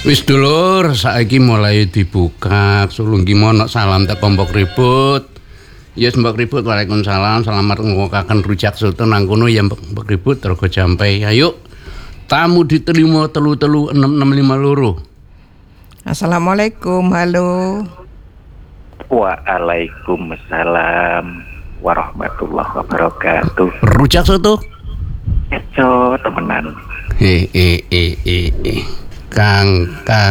Wis dulur, saiki mulai dibuka. Sulung gimana salam teko Mbok Ribut. Ya Mbok Ribut, waalaikumsalam. Selamat ngokaken rujak soto nang kono ya Mbok Ribut Rogo Jampai. Ayo. Tamu diterima 33652. Assalamualaikum, halo. Waalaikumsalam warahmatullahi wabarakatuh. Rujak soto? Eco temenan. Kang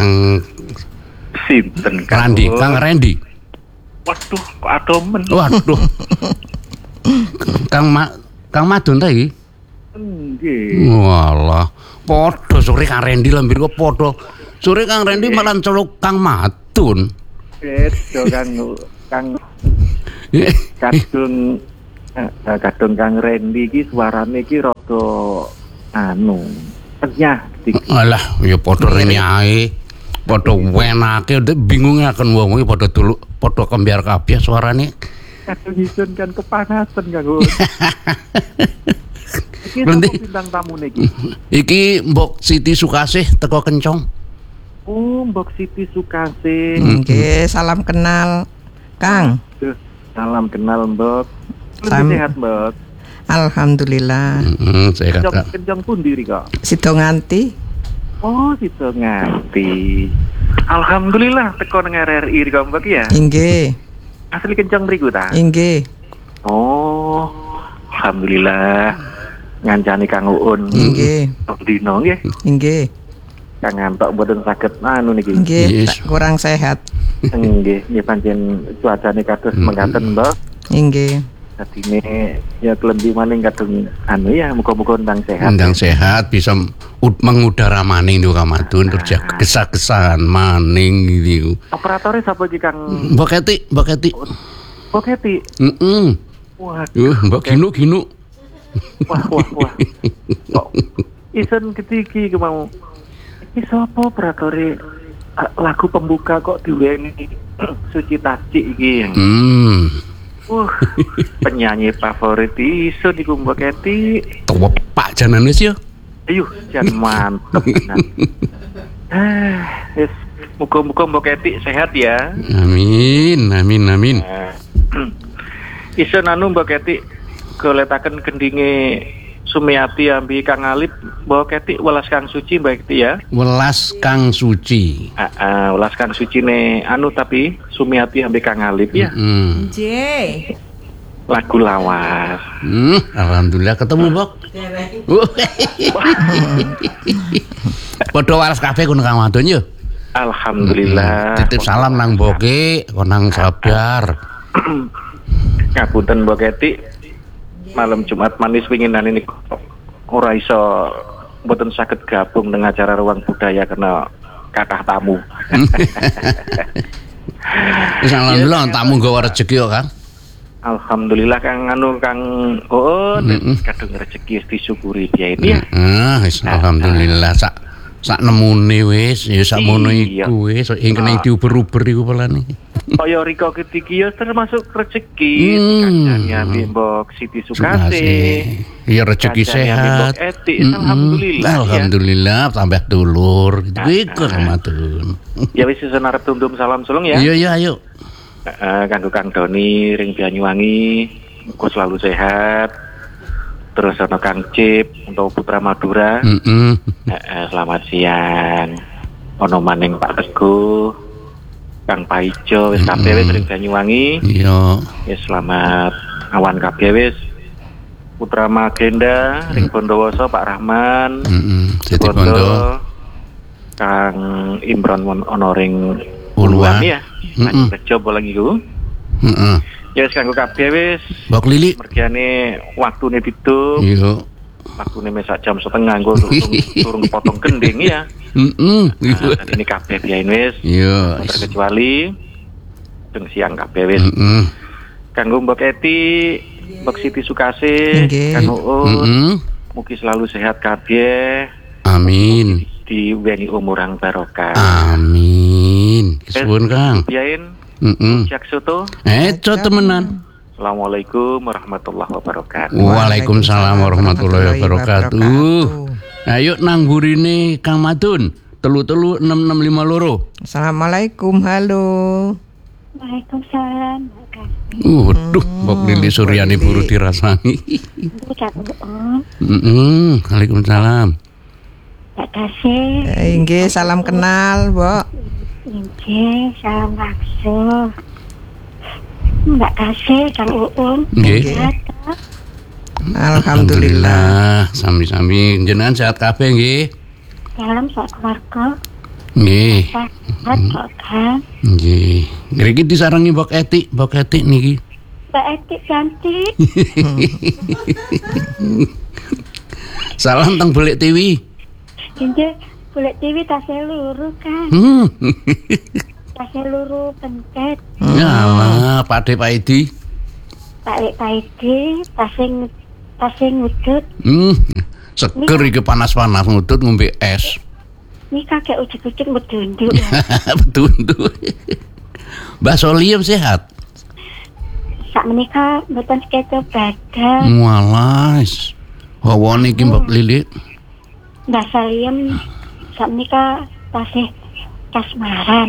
Sinten Randy, Kang Randy. Waduh, kok adomen. Waduh. Kang Madun ta iki? Nggih. Walah, padha sore Kang Randy lambir kok padha. Sore Kang Randy malah celuk Kang Madun. Eco Kang kadung Kang Randy iki suarane iki rada penyah dik. Alah, ya padha rene ae. Padha wenake bingungaken wong iki padha kembiar kabeh suarane. Kadung isun kan kepanasan Kang. Iki bintang tamu niki. Iki Mbok Siti Sukasih teko Kencong. Oh, Mbok Siti Sukasih. Nggih, salam kenal, Kang. Salam kenal Mbok. Sehat Mbok. Alhamdulillah. Sehat. Kencong pundi kok? Sido nganti. Oh, sido nganti. Alhamdulillah teko nang RRI kok Mbok ya. Inggih. Asli Kencong mriku ta? Inggih. Oh, alhamdulillah. Ngancani Kang Uun. Inggih. Tok dino nggih. Inggih. Kang ngantok mboten saged niki. Nggih, kurang sehat. Nggih, pancen cuacane kados mengkaten, Mbak. Inggih. Dadine ya kelembi maning kadung ya muga-muga ndang sehat. Ndang sehat bisa mengudara maning niku Kang Madun terus gesa-gesan maning niku. Operatore sapa iki Kang? Mbok Keti. Mbok Keti. Waduh, Mbok Ginu. Wah. Kok isen ketiki kemau. Iki sapa operatore lagu pembuka kok diweni Suci Taci iki. Penyanyi favorit iso di Mbok Keti. Tepak janan wis ya. Ayuh, jan mantep tenan. Wis muga-muga Mbok Keti sehat ya. Amin. Iso Mbok Keti goletaken gendinge Sumiati ambi Kang Alip Mbok Keti welas Kang Suci Mbok Keti ya. Welas Kang Suci. Welas Kang Suci ne tapi Sumiati ambi Kang Alip ya. Nggih. Lagu lawas. Alhamdulillah ketemu Mbok. Padha waras kabeh kono Kang Madun yo. Alhamdulillah. Titip salam nang Mboke, konang sabar. Ngapunten Mbok Keti. Malam Jumat manis winginan ini ora iso mboten saged gabung dengan acara Ruang Budaya karena kathah tamu. Alhamdulillah tamu nggawa rezeki kok Kang. Alhamdulillah Kang kadung rezeki disyukuri piye ini ya. Alhamdulillah sak nemune wis ya sak mono iku wis ing kene diuber-uber iku pelane. Kaya Riko Ketiki ya termasuk rezeki kancane Mbok Siti Sukasih. Ya rezeki sehat. Alhamdulillah tambah dulur iku Madun. Ya wis sesuk arep tumtum salam sulung ya. Iya ayo. Kanggo Kang Doni ring Banyuwangi muga selalu sehat. Terus ana Kang Cip untuk Putra Madura. Selamat siang. Ono maning Pak Teguh, Kang Paijo wis kabeh wis ring Banyuwangi. Iya. Ya selamat awan kabeh wis. Putra Magenda ring Bondowoso Pak Rahman. Siti Bondo. Kang Imron ono ring Uluan ya. Coba lagi ku. Ya wis kanggo kabeh wis. Mbok Lili. Mergiane waktune pitu. Iya. Waktune mesak jam setengah nggo turun potong gending ya. Ini kabeh biyen wis. Iya. Terkecuali teng siang kabeh wis. Kanggo Mbok Keti, Mbok Siti Sukasih, Kang Uun. Mugi selalu sehat kabeh. Amin. Diweni umurang barokah. Amin. Suwun Kang. Biyen Jak soto. Eco temenan. Assalamualaikum warahmatullahi wabarakatuh. Waalaikumsalam warahmatullahi wabarakatuh. Ayo nang burine Kang Madun. 336652. Assalamualaikum, halo. Waalaikumsalam. Waduh, Mbok Lili Suryani Lili. buru dirasani. Waalaikumsalam. Mbak Kasih. Nggih, salam kenal, Mbok. Inggih, salam raksa. Mbak Kasih, Kang Uun. Nggih. Alhamdulillah. Sami-sami jenengan sehat kabeh nggih. Salam sak keluarga. Nggih. Sehat kok, Kang. Nggih. Ngriki disarangi Mbok Etik niki. Mbak Etik cantik. Salam teng Belik TV. Inggih, Bulet TV tasnya luru, Kang. Tasnya luru pentet. Yalah, Pakde Pak Edi. Pak Lek Paidi, tasnya ngudut. Seger iki panas-panas ngudut ngombe es. Ini kakek ujuk-ujuk berdunduk. Betul. Mbak Soliem sehat. Sak menika mboten keto badan. Walas. Hawane iki Mbak Lili. Mbak Saliem sak menika tasih kasmaran.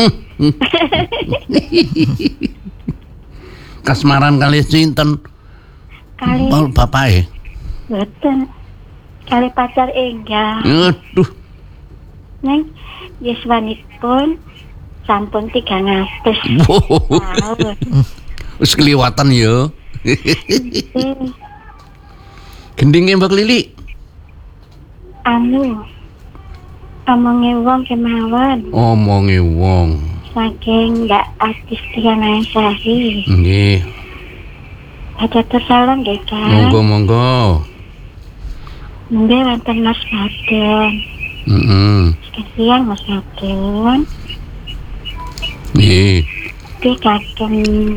Kasmaran kali sinten? Kali Bapake. mboten. Kali pacar enggak. Aduh. Neng yuswanipun sampun 300 tahun. Wis kliwatan ya. Gendinge Mbak Lili. Omonge wong kemawon Omonge wong. saking Mbak Adis Tiana Sari. Nggih. Ada tersalam nggih, Kang. Monggo. Nggih wonten Mas Badon. Siang Mas Badon. Nggih. Ki kakek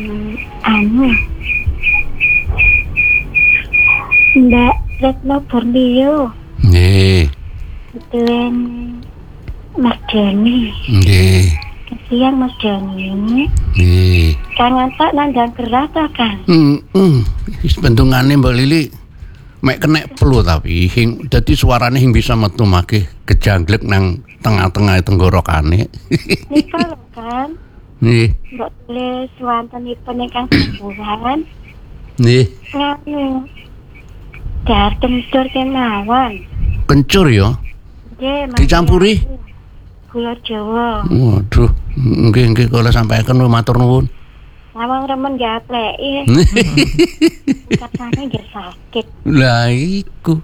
Mbak Retno Borneo. Nggih. Ketuan Mas Doni. Nggih. Siang Mas Doni. Nggih. Kang antak nandang gerah ta, Kang? Wis bentungane Mbak Lili mek kenek pelu tapi dadi suarane hing bisa metu make kejanglek nang tengah-tengah tenggorokane. Nika lho, Kang. Nggih. Mbok tulis wontenipun ingkang saburan. Nggih. Nganu. Dar kentur kemawon. Kencur ya. Nggih, Dicampuri? Gula Jawa. Waduh, nggih kula sampaikan matur nuwun. Lawang remen gapleki. Kasane nggih sakit. Lah iku.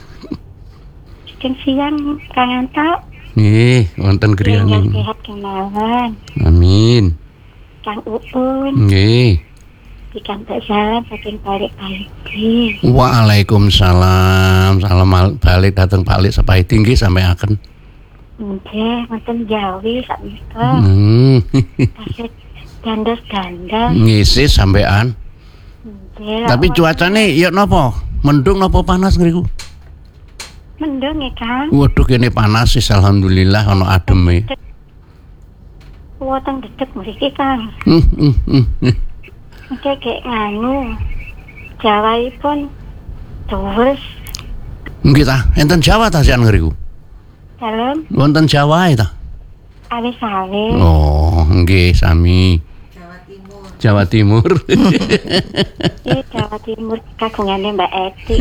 Siang Kang antak. Nggih, wonten griyane. Sehat kemawon. Amin. Kang Uun. Nggih. Dikantuk salam saking Balik Paidi. Waalaikumsalam. Salam balik dateng Balik Paidi nggih sampeaken. Nggih, wonten Jawi sak menika. Kasih dandas-dandas. Ngisi sampean. Nggih. Tapi cuacane ya napa? Mendung napa panas ngriku? Mendung ya, Kang. Waduh kene panas sih alhamdulillah ana ademe. Wonten dedek mriki, Kang. Oke, kayak nganu. Jawaipun terus Nggih ta, enten Jawa ta sian ngriku? dalam Wonten Jawa ta? awis-awis. Oh, nggih sami. Jawa Timur. Jawa Timur kagungane Mbak Eti.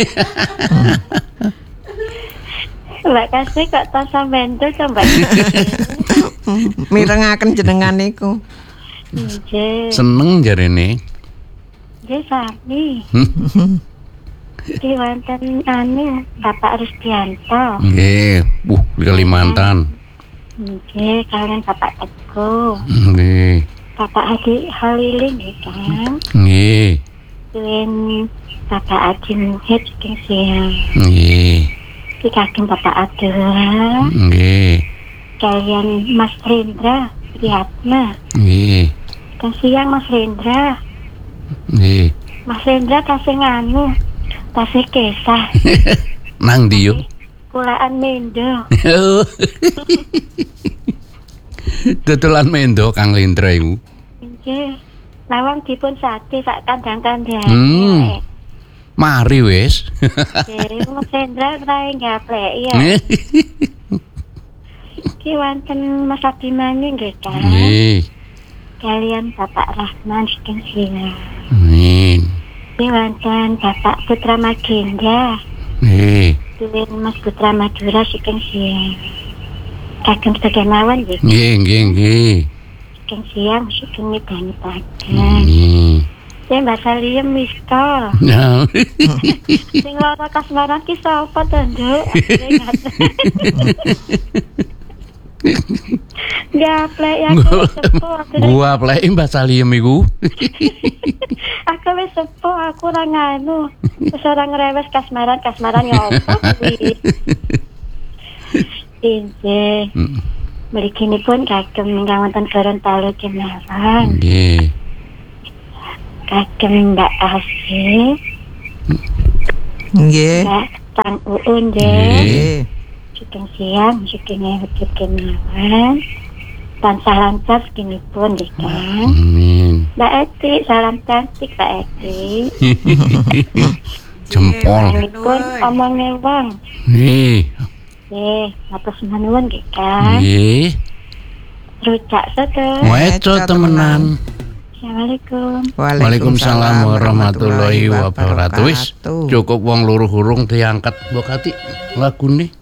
Mbak Kasih kok tas sampean to Mbak. Mirengaken jenengan niku. Nggih. Seneng jarene. Nggih sami. Di wonten anu Bapak Rusdianto. Nggih, di Kalimantan. Nggih, kalian Bapak Teguh. Nggih. Bapak Haji Haliling nggih, Kang. Nggih. Tuwin Bapak Haji Muhid saking siang. Nggih. Di kagem Bapak Abdullah. Nggih. Kalian Mas Rendra Priyatna. Nggih. Saking siang Mas Rendra. Nggih. Mas Rendra kasih nganu. Kasih kesah. Nang ndi yo? Kulaan Mendo. Dodolan mendo Kang Lindra iku. Nggih. Lawang dipun sate sak kandang-kandang. Mari wis. Nggih, Mas Rendra rae gaplek ya. niki wonten Mas Abimane nggih Kang. Nggih. Kalian Bapak Rahman saking Siang. Amin. Niki wonten Bapak Putra Magenda. Nggih. Dewen Mas Putra Madura saking Siang. Kagem segemawon nggih. Nggih. Saking Siang saking Midani Padang. Nggih. Sing Mbak Saliem wis to. Ya. Sing lara kasmaran ki sapa to, Nduk? Ya, plek aku sepuh. Gua plek Mbak Saliem iku. Aku wis sepuh, aku ora nganu. Wis ora ngrewes kasmaran ya apa kuwi. Injih. Mliginipun kagem ingkang wonten Gorontalo kemawon. Nggih. Kagem Mbak Asih, Nggih. Mbak Kang Uun nggih. Nggih. Saking Siang, saking wujud kemawon. Tansah lancar sekinipun nggih Kang. Amin. Mbak Eti, salam cantik Mbak Eti. Jempol. Pun omongnya wong. Nggih. Atas nuwun nggih Kang. Nggih. Rujak soto. Weco temenan. Assalamualaikum. Waalaikumsalam warahmatullahi wabarakatuh. Wis cukup wong loro hurung diangkat mbok ati lagune.